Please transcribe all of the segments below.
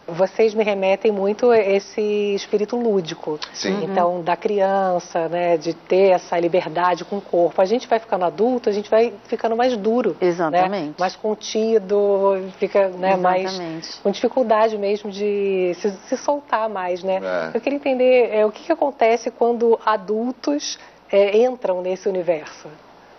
vocês me remetem muito a esse espírito lúdico. Sim. Então, da criança, né, de ter essa liberdade com o corpo. A gente vai ficando adulto, a gente vai ficando mais duro. Exatamente. Né? Mais contido, fica, né, mais com dificuldade mesmo de se soltar mais, né? Eu queria entender o que acontece quando adultos entram nesse universo.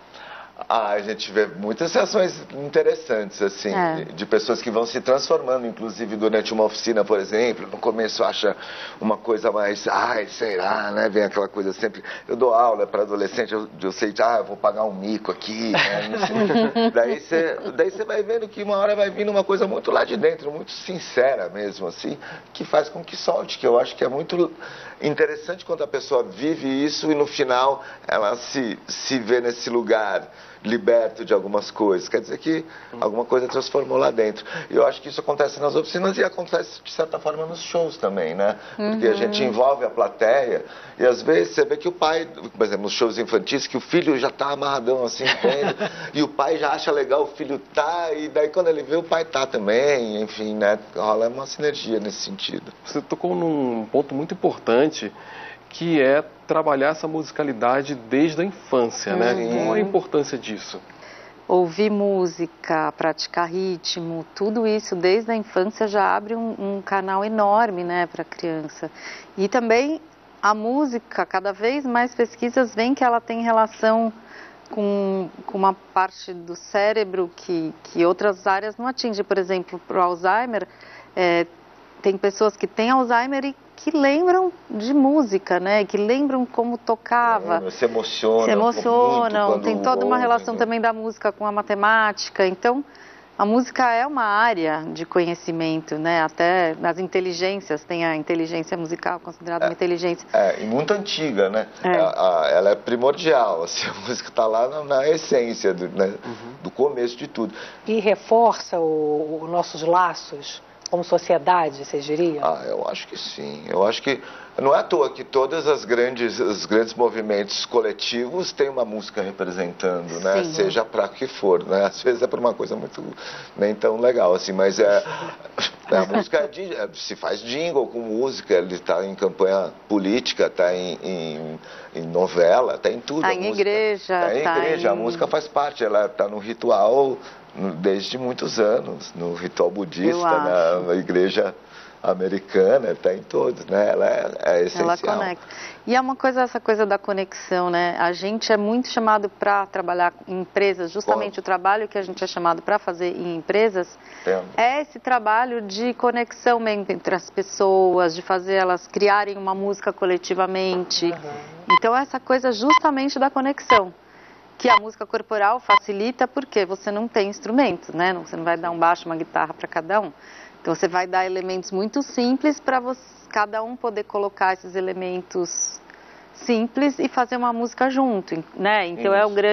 A gente vê muitas reações interessantes, assim, de pessoas que vão se transformando, inclusive durante uma oficina, por exemplo. No começo acha uma coisa mais, será, né? Vem aquela coisa sempre. Eu dou aula para adolescente, eu sei, eu vou pagar um mico aqui, né? daí você vai vendo que uma hora vai vindo uma coisa muito lá de dentro, muito sincera mesmo, assim, que faz com que solte, que eu acho que é muito interessante quando a pessoa vive isso e no final ela se vê nesse lugar liberto de algumas coisas. Quer dizer que alguma coisa transformou lá dentro. E eu acho que isso acontece nas oficinas e acontece, de certa forma, nos shows também, né? Porque a gente envolve a plateia e, às vezes, você vê que o pai, por exemplo, nos shows infantis, que o filho já está amarradão assim, entende? E o pai já acha legal, o filho tá, e daí quando ele vê, o pai tá também, enfim, né? Rola uma sinergia nesse sentido. Você tocou num ponto muito importante, que é trabalhar essa musicalidade desde a infância, né? Qual a importância disso? Ouvir música, praticar ritmo, tudo isso desde a infância já abre um canal enorme, né, para a criança. E também a música, cada vez mais pesquisas veem que ela tem relação com uma parte do cérebro que outras áreas não atingem. Por exemplo, para o Alzheimer, tem pessoas que têm Alzheimer e que lembram de música, né? Que lembram como tocava. Se emocionam. Se emocionam. Tem toda uma relação também da música com a matemática. Então, a música é uma área de conhecimento, né? Até nas inteligências, tem a inteligência musical considerada uma inteligência. E muito antiga, né? Ela é primordial, assim, a música está lá na essência do começo de tudo. E reforça os nossos laços como sociedade, você diria? Eu acho que sim. Eu acho que não é à toa que todos os grandes movimentos coletivos têm uma música representando, né? Seja para que for, né? Às vezes é por uma coisa muito nem tão legal assim, mas a música se faz jingle com música, ele está em campanha política, está em novela, está em tudo. Está em igreja. Está em igreja, a música faz parte, ela está no ritual desde muitos anos, no ritual budista, na igreja americana, está em todos, né? Ela é essencial. Ela conecta. E é essa coisa da conexão, né? A gente é muito chamado para trabalhar em empresas, justamente o trabalho que a gente é chamado para fazer em empresas é esse trabalho de conexão entre as pessoas, de fazer elas criarem uma música coletivamente. Então, essa coisa justamente da conexão, que a música corporal facilita porque você não tem instrumento, né? Você não vai dar um baixo, uma guitarra para cada um. Então, você vai dar elementos muito simples para cada um poder colocar esses elementos simples e fazer uma música junto, né? Então,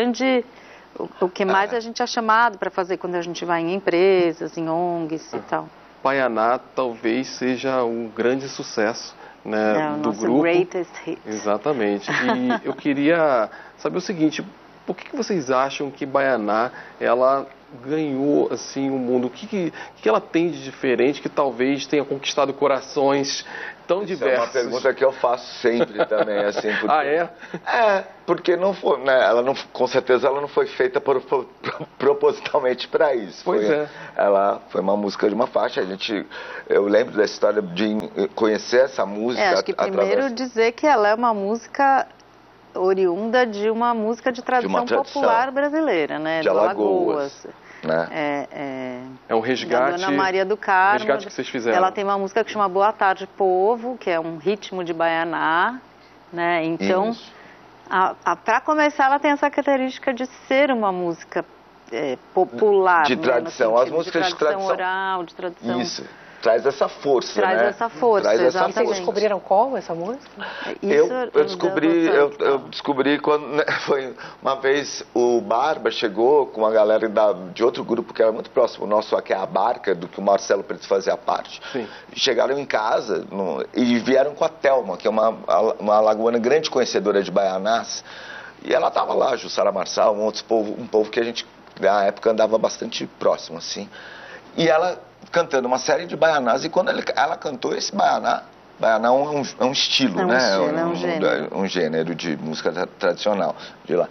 o que mais a gente é chamado para fazer quando a gente vai em empresas, em ONGs e tal. Baianá talvez seja um grande sucesso, né, do grupo. Greatest hit. Exatamente. E eu queria saber o seguinte: por que vocês acham que Baianá, ela ganhou assim o mundo? O que ela tem de diferente que talvez tenha conquistado corações tão diversos? É uma pergunta que eu faço sempre também, assim. Porque, porque não foi, né? Com certeza ela não foi feita propositalmente para isso. Ela foi uma música de uma faixa. Eu lembro da história de conhecer essa música. Acho que primeiro dizer que ela é uma música oriunda de uma música de tradição popular brasileira, né? De Alagoas. Né? É um resgate. Da Dona Maria do Carmo. Resgate que vocês fizeram. Ela tem uma música que chama Boa Tarde Povo, que é um ritmo de baianá, né? Então, para começar, ela tem essa característica de ser uma música popular. De tradição. Né? As músicas de tradição oral, de tradição. Isso. Traz essa força, Traz né? essa força, exatamente. Vocês descobriram qual essa música? Eu descobri quando, né, foi uma vez o Barba chegou com uma galera de outro grupo que era muito próximo nosso, que é a Barca, do que o Marcelo Preto fazia parte. Sim. Chegaram em casa e vieram com a Thelma, que é uma alagoana grande conhecedora de baianás. E ela estava lá, Jussara Marçal, um povo que a gente, na época, andava bastante próximo, assim. E ela cantando uma série de baianás, e quando ela cantou esse baianá é um estilo, né? Um gênero de música tradicional de lá.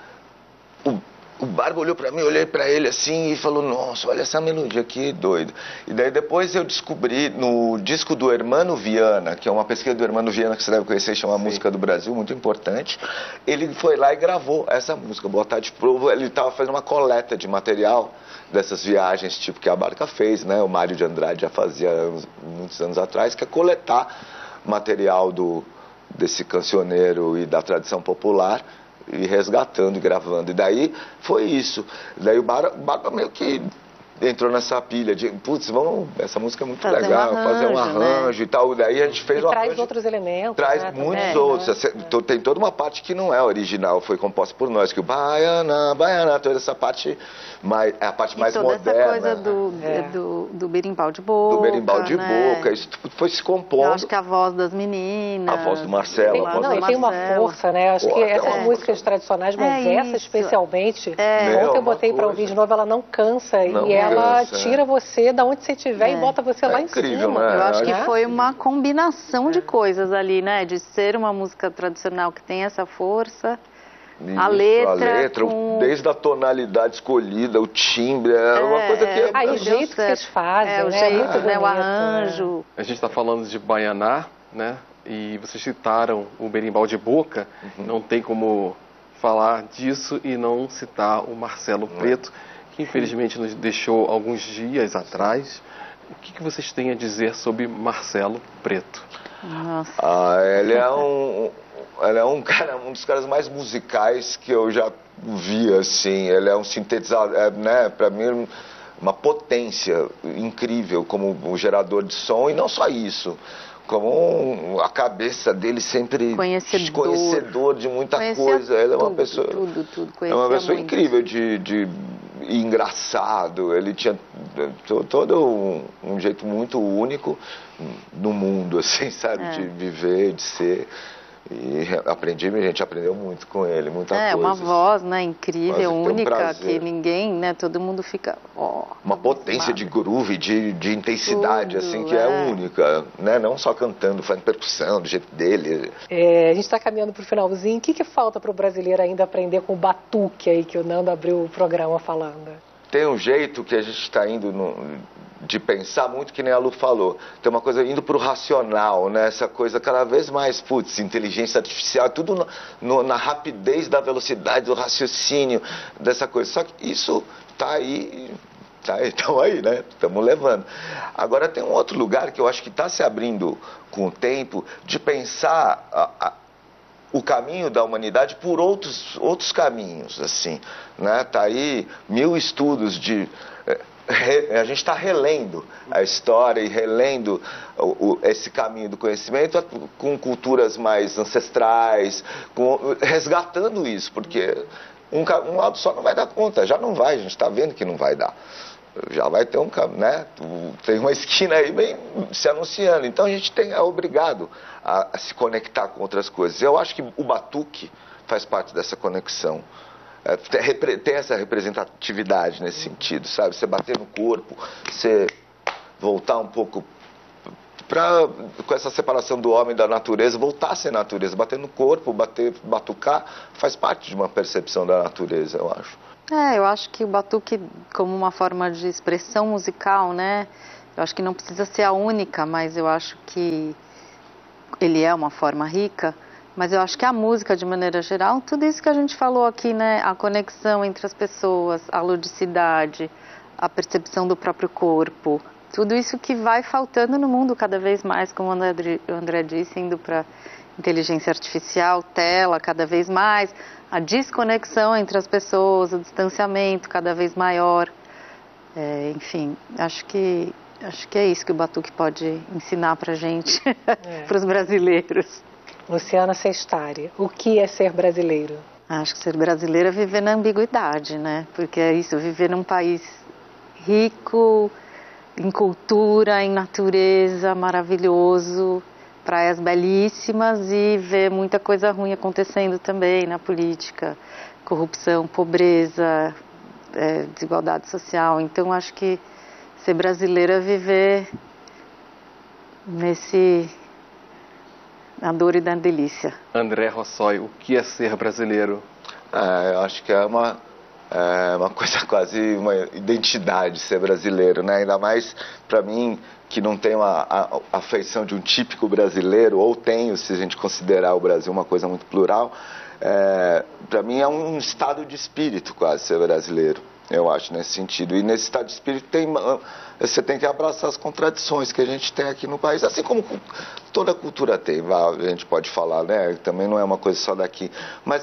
O Barba olhou pra mim, olhei pra ele assim e falou, nossa, olha essa melodia aqui, doido. E daí depois eu descobri no disco do Hermano Viana, que é uma pesquisa do Hermano Viana que você deve conhecer, chama Música do Brasil, muito importante. Ele foi lá e gravou essa música, Boa Tarde Povo. Ele estava fazendo uma coleta de material dessas viagens, tipo que a Barca fez, né? O Mário de Andrade já fazia muitos anos atrás, que é coletar material desse cancioneiro e da tradição popular, e resgatando e gravando. E daí foi isso. Daí o Barba meio que entrou nessa pilha de, putz, essa música é muito legal, fazer um arranjo, né? E tal. Daí a gente fez uma traz outros elementos. Traz, né, muitos outros. Né? Tem toda uma parte que não é original, foi composta por nós, que o Baiana, toda essa parte, a parte mais moderna. Toda essa coisa do berimbau de boca. Do berimbau de boca, isso foi se compondo. Eu acho que a voz das meninas. A voz do Marcelo. Tem uma força, né? Acho que essas músicas tradicionais, mas essa especialmente, ontem eu botei pra ouvir de novo, ela não cansa. Ela tira você da onde você estiver e bota você lá em incrível, cima. Né? Eu acho que foi uma combinação de coisas ali, né? De ser uma música tradicional que tem essa força. Isso, a letra desde a tonalidade escolhida, o timbre, é uma coisa que... o jeito que eles fazem, o jeito, né? O arranjo. A gente está falando de baianá, né? E vocês citaram o berimbau de boca. Não tem como falar disso e não citar o Marcelo Preto, que infelizmente nos deixou alguns dias atrás. O que vocês têm a dizer sobre Marcelo Preto? Nossa. Ele é um dos caras mais musicais que eu já vi, assim. Ele é um sintetizador, né? Para mim, uma potência incrível como um gerador de som, e não só isso. Como a cabeça dele sempre conhecedor de muita coisa. Ele é uma pessoa, é uma pessoa incrível, de engraçado. Ele tinha todo um jeito muito único no mundo, assim, sabe, de viver, de ser. E a gente aprendeu muito com ele, muita coisa. Uma voz, né, incrível, única, que ninguém, né, todo mundo fica... uma potência de groove, de intensidade, assim, que é única, né, não só cantando, fazendo percussão, do jeito dele. A gente está caminhando para o finalzinho. O que falta para o brasileiro ainda aprender com o batuque aí, que o Nando abriu o programa falando? Tem um jeito que a gente está indo de pensar muito, que nem a Lu falou. Tem uma coisa indo para o racional, né? Essa coisa cada vez mais, inteligência artificial, tudo na rapidez da velocidade, do raciocínio, dessa coisa. Só que isso está aí, estamos aí, né? Estamos levando. Agora tem um outro lugar que eu acho que está se abrindo com o tempo, de pensar o caminho da humanidade por outros caminhos, assim, né? Tá aí 1000 estudos a gente está relendo a história e relendo esse caminho do conhecimento com culturas mais ancestrais, resgatando isso, porque um lado só não vai dar conta, já não vai, a gente está vendo que não vai dar. Já vai ter né? Tem uma esquina aí bem se anunciando. Então a gente é obrigado a se conectar com outras coisas. Eu acho que o batuque faz parte dessa conexão. Tem essa representatividade nesse sentido, sabe? Você bater no corpo, você voltar um pouco com essa separação do homem e da natureza, voltar a ser natureza. Bater no corpo, batucar, faz parte de uma percepção da natureza, eu acho. Eu acho que o batuque, como uma forma de expressão musical, né? Eu acho que não precisa ser a única, mas eu acho que ele é uma forma rica. Mas eu acho que a música, de maneira geral, tudo isso que a gente falou aqui, né? A conexão entre as pessoas, a ludicidade, a percepção do próprio corpo, tudo isso que vai faltando no mundo cada vez mais, como o André disse, indo para inteligência artificial, tela cada vez mais, a desconexão entre as pessoas, o distanciamento cada vez maior. Enfim, acho que é isso que o batuque pode ensinar para a gente, para os brasileiros. Luciana Sestari, o que é ser brasileiro? Acho que ser brasileiro é viver na ambiguidade, né? Porque é isso, viver num país rico em cultura, em natureza, maravilhoso, praias belíssimas e ver muita coisa ruim acontecendo também na política, corrupção, pobreza, desigualdade social. Então acho que ser brasileiro é viver na dor e na delícia. André Rossoi, o que é ser brasileiro? Eu acho que é uma coisa quase uma identidade ser brasileiro, né? Ainda mais para mim, que não tenho a afeição de um típico brasileiro, ou tenho, se a gente considerar o Brasil uma coisa muito plural, para mim é um estado de espírito quase ser brasileiro, eu acho, nesse sentido. E nesse estado de espírito você tem que abraçar as contradições que a gente tem aqui no país, assim como toda cultura tem, a gente pode falar, né? Também não é uma coisa só daqui. Mas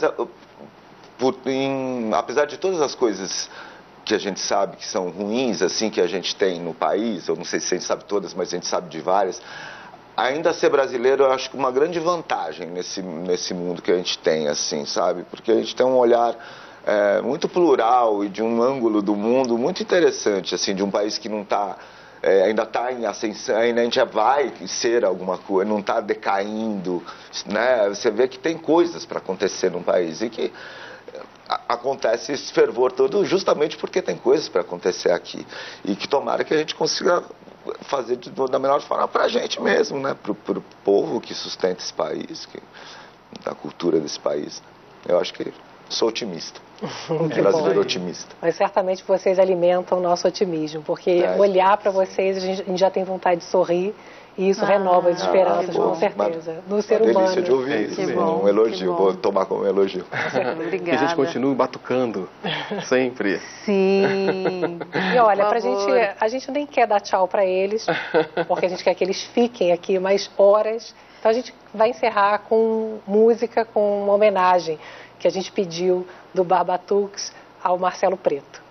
apesar de todas as coisas que a gente sabe que são ruins, assim, que a gente tem no país, eu não sei se a gente sabe todas, mas a gente sabe de várias, ainda ser brasileiro eu acho que uma grande vantagem nesse mundo que a gente tem, assim, sabe? Porque a gente tem um olhar muito plural e de um ângulo do mundo muito interessante, assim, de um país que não está... ainda está em ascensão, ainda a gente já vai ser alguma coisa, não está decaindo, né? Você vê que tem coisas para acontecer no país e que acontece esse fervor todo justamente porque tem coisas para acontecer aqui. E que tomara que a gente consiga fazer da melhor forma para a gente mesmo, né? Para o povo que sustenta esse país, da cultura desse país. Eu acho que sou otimista. Brasileiro otimista. Mas certamente vocês alimentam o nosso otimismo, porque olhar para vocês a gente já tem vontade de sorrir. E isso renova as esperanças, com certeza, no ser humano. Delícia de ouvir isso, um elogio, vou tomar como elogio. Obrigada. Que a gente continue batucando, sempre. Sim. E olha, a gente nem quer dar tchau para eles, porque a gente quer que eles fiquem aqui mais horas. Então a gente vai encerrar com música, com uma homenagem que a gente pediu do Barbatuques ao Marcelo Preto.